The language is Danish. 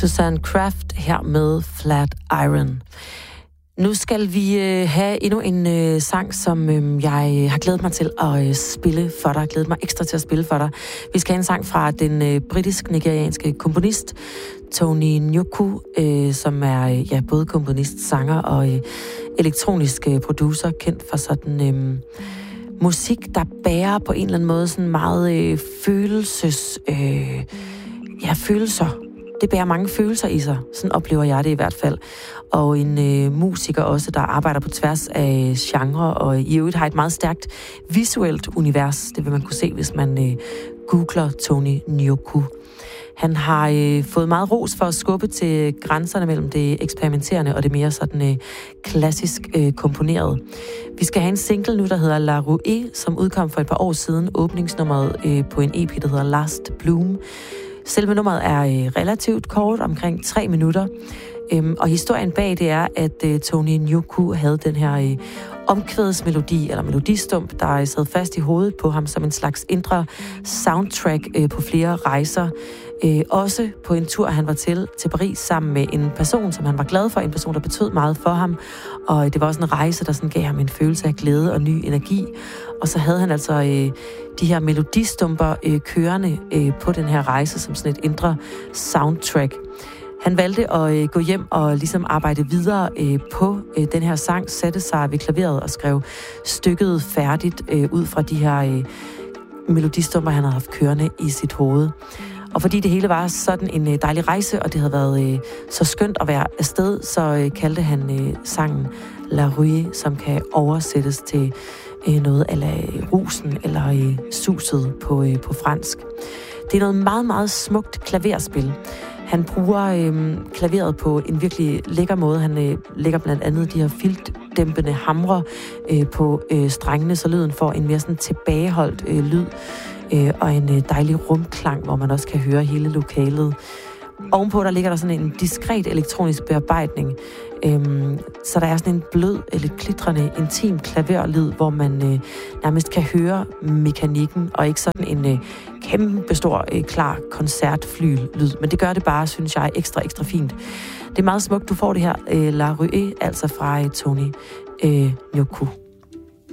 Susanne Craft her med Flat Iron. Nu skal vi have endnu en sang, som jeg har glædet mig til at spille for dig. Glædet mig ekstra til at spille for dig. Vi skal have en sang fra den britisk-nigerianske komponist Tony Njoku, som er både komponist, sanger og elektronisk producer, kendt for sådan musik, der bærer på en eller anden måde sådan meget følelser. Det bærer mange følelser i sig. Sådan oplever jeg det i hvert fald. Og en musiker også, der arbejder på tværs af genre, og i øvrigt har et meget stærkt visuelt univers. Det vil man kunne se, hvis man googler Tony Njoku. Han har fået meget ros for at skubbe til grænserne mellem det eksperimenterende og det mere sådan klassisk komponeret. Vi skal have en single nu, der hedder La Rue, som udkom for et par år siden. Åbningsnummeret på en EP, der hedder Last Bloom. Selve nummeret er relativt kort, omkring 3 minutter. Og historien bag det er, at Tony Njoku havde den her omkvædsmelodi, eller melodistump, der sad fast i hovedet på ham som en slags indre soundtrack på flere rejser. Også på en tur, han var til Paris sammen med en person, som han var glad for, en person, der betød meget for ham. Og det var også en rejse, der sådan gav ham en følelse af glæde og ny energi. Og så havde han altså de her melodistumper kørende på den her rejse som sådan et indre soundtrack. Han valgte at gå hjem og ligesom arbejde videre på den her sang, sætte sig ved klaveret og skrev stykket færdigt ud fra de her melodistumper, han havde haft kørende i sit hoved. Og fordi det hele var sådan en dejlig rejse, og det havde været så skønt at være afsted, så kaldte han sangen La Rue, som kan oversættes til noget ala rusen eller suset på fransk. Det er noget meget, meget smukt klaverspil. Han bruger klaveret på en virkelig lækker måde. Han lægger blandt andet de her filtdæmpende hamre på strengene, så lyden får en mere sådan tilbageholdt lyd og en dejlig rumklang, hvor man også kan høre hele lokalet. Ovenpå der ligger der sådan en diskret elektronisk bearbejdning, så der er sådan en blød, lidt klitrende, intim klaverlyd, hvor man nærmest kan høre mekanikken, og ikke sådan en kæmpestor, klar koncertflyl-lyd. Men det gør det bare, synes jeg, ekstra fint. Det er meget smukt, du får det her La Rue, altså fra Tony Njoku.